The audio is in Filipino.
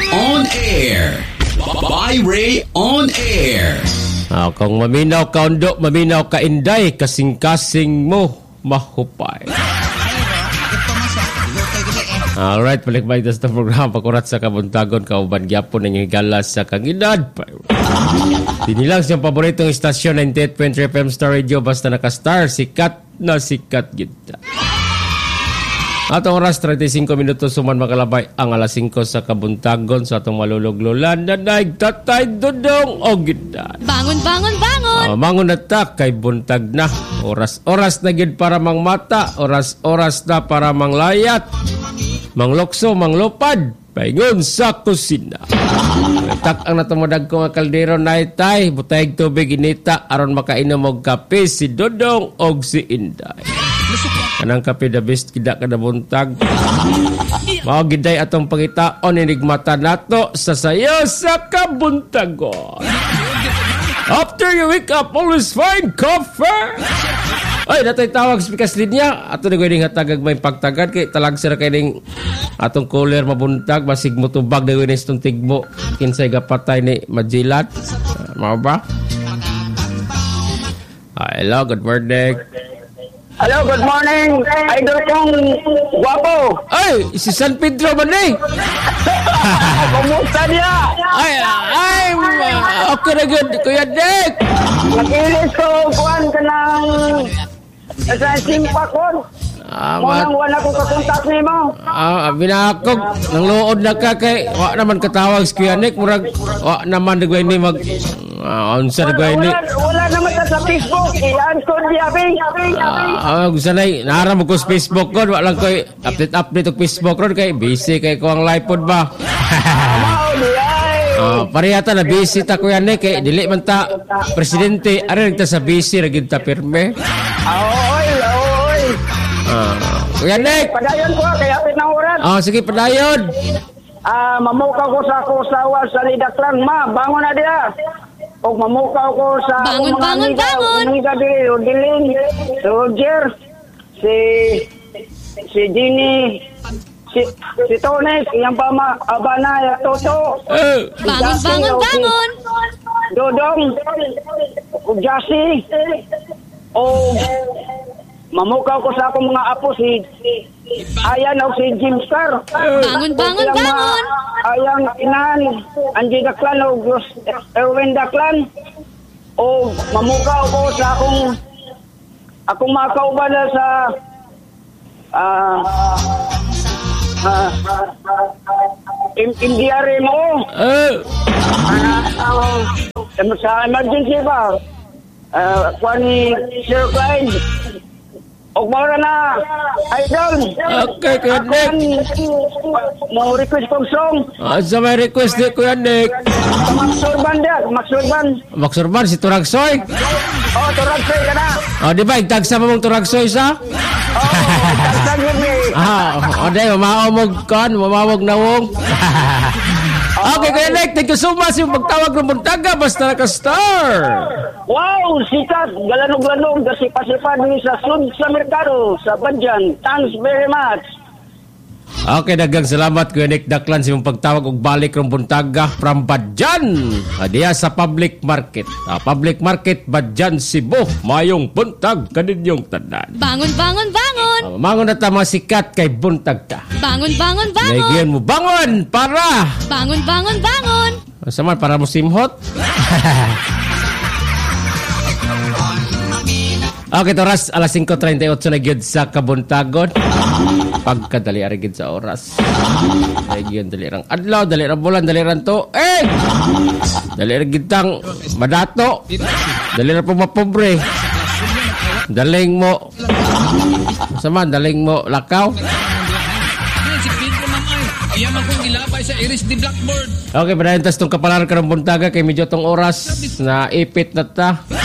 on Air. By-Ray on Air. Kung maminaw ka undo, maminaw ka inday, kasing-kasing mo mahupay. Alright, balik-balik sa program Pakurat sa Kabuntagon, kauban gyapon ng higala sa kangidad. Dinilang siyang paboritong istasyon 98.3 FM Star Radio, basta naka-star, sikat na sikat kita. Atong oras 35 minutos suman makalabay ang alas 5 sa Kabuntagon sa atong maluluglulan na nagtatay dudong o gidad. Bangon, bangon, bangon! Mangon na ta kay buntag na. Oras-oras na gid para mang mata, oras-oras na para mang layat, manglokso, manglupad, paingon sa kusina. Tak ang natumudag ko nga kaldero na itay, butayag tubig inita aron makainom og kape si Dodong og si Inday. Kanang kape the best kida kada buntag. Mao giday atong pangitaon enigmata nato sa sayo sa kabuntagon. After you wake up, always find coffee. Ay, natay tawag sa pikas linya. Ato na gawin hatagag may pagtagad kay talag sira kay ning atong cooler mabuntag basig mo tubag na gawin itong tigmo kinsay gapatay ni majilat. Mao ba? Hello, good morning. Hello, good morning. Idol kong guwapo. Ay, si San Pedro man eh. Kumusta niya? Ay, okay na good, Kuya Dick. Nakilis ko, kuhan ka ng sa simpa ko. Munang wala ko kakontak ni mo. Binakog, nang luod na ka kay, wak naman katawag si Kuya Nick, murag, wak naman nagway ni mag, unsa nagway ni. Wala naman ka sa Facebook, iyan ko niya, gusto na, naharam ko sa Facebook ko, wak lang ko, update og Facebook ko, kay busy kay ko ang live pod ba. Parehata na busy ta Kuya Nick, kay dili man ta presidente, aray ta sa busy, ragid ta pirme. Oy. Kuya Nick! Padayon ko, kaya pinahuran. Sige, padayon. Mamukaw ko sa kusawa sa Lidaklan. Ma, bangon na diya. O mamukaw ko sa... Bangon! Umiga dili, Rodilin, si Roger, si Ginny, si Tones, yung pama, Abana, Toto. Bangon! Dodong, Jassy, o... Mamukaw ko sa akong mga apo si Ayan o si Jim Star. Bangon! Ayang inan, Angie Daklan o Erwin Daklan. O mamukaw ko sa akong mga kauban sa Indiare mo. Sa emergency ba? Kwani Sir Clyde. O mara na, idol. Okay, Kuya Nick. Mau request kong song. Sa may request ni Kuya Nick. Maksurban dia, Maksurban. Maksurban, si Turagsoy. Turagsoy ka na. Di ba, itagsa mo mong Turagsoy sa? Itagsa gini. Day, mamawag nawong. Okay, Kuya Nick, thank you so much yung pagtawag ng buntaga, basta naka-star. Wow, sikat, galanog-lanog, gasipa-sipa din sa sud sa merkado, sa Badyan. Thanks very much. Okay, dagang salamat Kuya Nick Daklan sa yung pagtawag og balik ng buntaga from Badyan. Diya sa public market. Public market, Badyan, Cebu. Mayong buntag, kaninyong tanan. Bangon! Mangon na ta mga sikat kay buntag ta. Bangon! Nagyan mo, bangon! Para! Bangon! Saman, para mo simhot? Okay, oras, alas 5:38 na gyud sa Kabuntagon. Pagkadali arigid sa oras. Nagyan, dalirang adlaw, dalirang bulan, dalirang tuig. Dalirang gitang madato. Dalirang pumapobre. Daling mo. Saman, daling mo lakaw. Iyan akong ilabay sa iris di blackboard. Okay, padayon tas itong kapalaran ka ng buntaga kay medyo tong oras na ipit na ta.